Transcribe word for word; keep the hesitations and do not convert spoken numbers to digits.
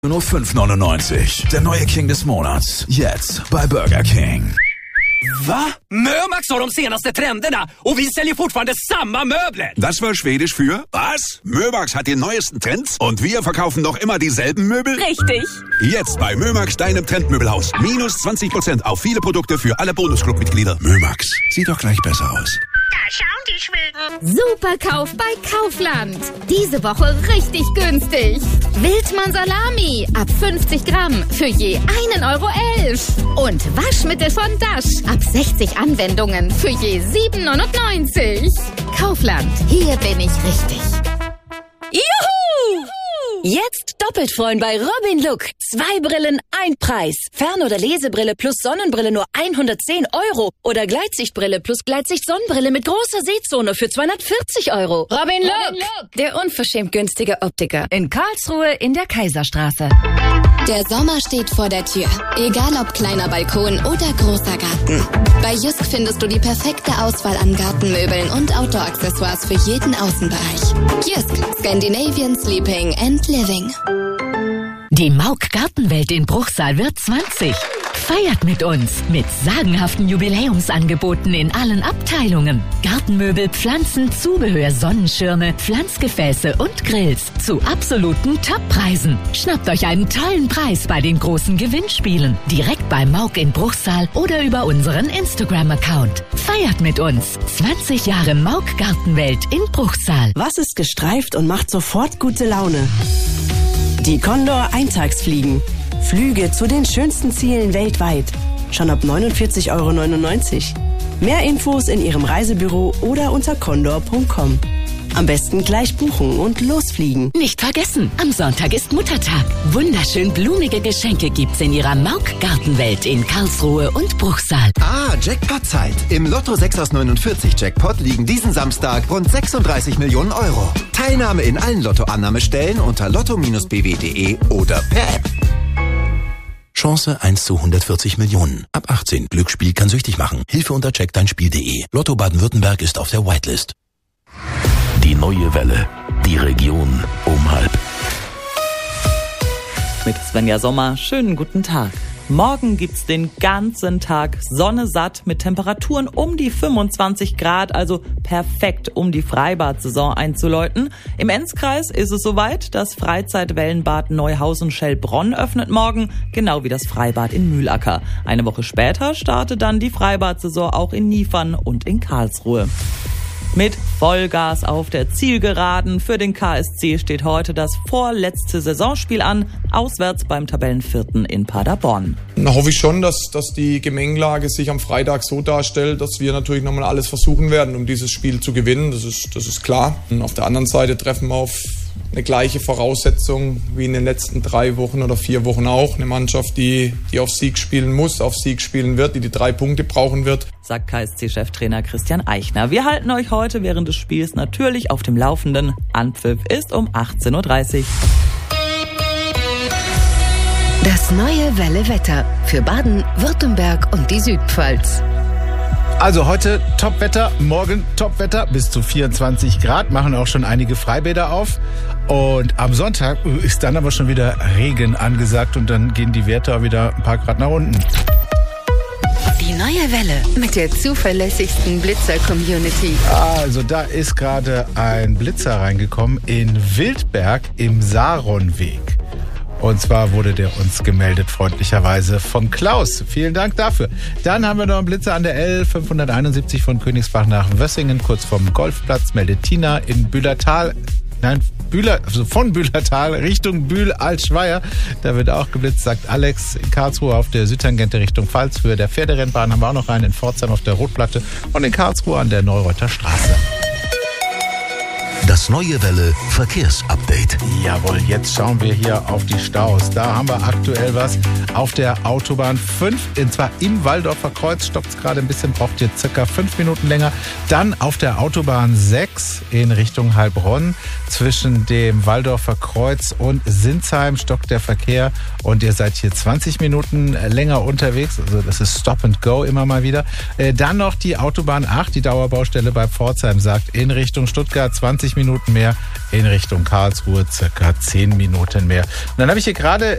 Nur fünf neunundneunzig. Der neue King des Monats. Jetzt bei Burger King. Va? Mömax har de senaste trenderna och vi säljer fortfarande samma möbler. Das war Schwedisch für was? Mömax hat die neuesten Trends und wir verkaufen noch immer dieselben Möbel? Richtig. Jetzt bei Mömax, deinem Trendmöbelhaus. Minus zwanzig Prozent auf viele Produkte für alle Bonusclub-Mitglieder. Mömax, sieht doch gleich besser aus. Da schauen die Schweden. Superkauf bei Kaufland. Diese Woche richtig günstig. Wildmann Salami ab fünfzig Gramm für je einen Euro elf. Und Waschmittel von Dash ab sechzig Anwendungen für je sieben neunundneunzig. Kaufland, hier bin ich richtig. Juhu! Jetzt doppelt freuen bei Robin Look. Zwei Brillen, ein Preis. Fern- oder Lesebrille plus Sonnenbrille nur hundertzehn Euro. Oder Gleitsichtbrille plus Gleitsicht-Sonnenbrille mit großer Sehzone für zweihundertvierzig Euro. Robin Look, Robin Look, der unverschämt günstige Optiker. In Karlsruhe in der Kaiserstraße. Der Sommer steht vor der Tür. Egal ob kleiner Balkon oder großer Garten. Bei Jysk findest du die perfekte Auswahl an Gartenmöbeln und Outdoor-Accessoires für jeden Außenbereich. Jysk, Scandinavian Sleeping and Living. Die Mauk Gartenwelt in Bruchsal wird zwanzig. Feiert mit uns mit sagenhaften Jubiläumsangeboten in allen Abteilungen. Gartenmöbel, Pflanzen, Zubehör, Sonnenschirme, Pflanzgefäße und Grills zu absoluten Toppreisen. Schnappt euch einen tollen Preis bei den großen Gewinnspielen. Direkt bei Mauk in Bruchsal oder über unseren Instagram-Account. Feiert mit uns. zwanzig Jahre Mauk Gartenwelt in Bruchsal. Was ist gestreift und macht sofort gute Laune? Die Condor Eintagsfliegen. Flüge zu den schönsten Zielen weltweit. Schon ab neunundvierzig Euro neunundneunzig. Mehr Infos in Ihrem Reisebüro oder unter condor punkt com. Am besten gleich buchen und losfliegen. Nicht vergessen, am Sonntag ist Muttertag. Wunderschön blumige Geschenke gibt's in Ihrer Mauk Gartenwelt in Karlsruhe und Bruchsal. Ah, Jackpot-Zeit. Im Lotto sechs aus neunundvierzig Jackpot liegen diesen Samstag rund sechsunddreißig Millionen Euro. Teilnahme in allen Lottoannahmestellen unter lotto Bindestrich b w punkt de oder per App. Chance eins zu hundertvierzig Millionen. Ab achtzehn. Glücksspiel kann süchtig machen. Hilfe unter check dein Spiel punkt de. Lotto Baden-Württemberg ist auf der Whitelist. Die neue Welle. Die Region um halb. Mit Svenja Sommer, schönen guten Tag. Morgen gibt's den ganzen Tag Sonne satt mit Temperaturen um die fünfundzwanzig Grad, also perfekt, um die Freibad-Saison einzuläuten. Im Enzkreis ist es soweit, das Freizeitwellenbad Neuhausen-Schellbronn öffnet morgen, genau wie das Freibad in Mühlacker. Eine Woche später startet dann die Freibad-Saison auch in Niefern und in Karlsruhe. Mit Vollgas auf der Zielgeraden. Für den K S C steht heute das vorletzte Saisonspiel an, auswärts beim Tabellenvierten in Paderborn. Da hoffe ich schon, dass, dass die Gemengelage sich am Freitag so darstellt, dass wir natürlich nochmal alles versuchen werden, um dieses Spiel zu gewinnen. Das ist, das ist klar. Und auf der anderen Seite treffen wir auf eine gleiche Voraussetzung wie in den letzten drei Wochen oder vier Wochen auch. Eine Mannschaft, die, die auf Sieg spielen muss, auf Sieg spielen wird, die die drei Punkte brauchen wird. Sagt K S C-Cheftrainer Christian Eichner. Wir halten euch heute während des Spiels natürlich auf dem Laufenden. Anpfiff ist um achtzehn Uhr dreißig. Das neue Welle-Wetter für Baden, Württemberg und die Südpfalz. Also heute Topwetter, morgen Topwetter, bis zu vierundzwanzig Grad, machen auch schon einige Freibäder auf. Und am Sonntag ist dann aber schon wieder Regen angesagt und dann gehen die Werte auch wieder ein paar Grad nach unten. Die neue Welle mit der zuverlässigsten Blitzer-Community. Also da ist gerade ein Blitzer reingekommen in Wildberg im Saronweg. Und zwar wurde der uns gemeldet, freundlicherweise von Klaus. Vielen Dank dafür. Dann haben wir noch einen Blitzer an der L fünfhunderteinundsiebzig von Königsbach nach Wössingen, kurz vom Golfplatz, meldet Tina in Bühlertal. Nein, Bühler, also von Bühlertal Richtung Bühl-Altschweier. Da wird auch geblitzt, sagt Alex. In Karlsruhe auf der Südtangente Richtung Pfalz. Höhe der Pferderennbahn haben wir auch noch einen in Pforzheim auf der Rotplatte und in Karlsruhe an der Neureuter Straße. Das neue Welle Verkehrsupdate. Jawohl, jetzt schauen wir hier auf die Staus. Da haben wir aktuell was auf der Autobahn fünf, und zwar im Walldorfer Kreuz, stoppt es gerade ein bisschen, braucht ihr circa fünf Minuten länger. Dann auf der Autobahn sechs in Richtung Heilbronn zwischen dem Walldorfer Kreuz und Sinsheim stockt der Verkehr und ihr seid hier zwanzig Minuten länger unterwegs. Also das ist Stop and Go immer mal wieder. Dann noch die Autobahn acht, die Dauerbaustelle bei Pforzheim sagt in Richtung Stuttgart zwanzig Minuten Minuten mehr. In Richtung Karlsruhe circa zehn Minuten mehr. Und dann habe ich hier gerade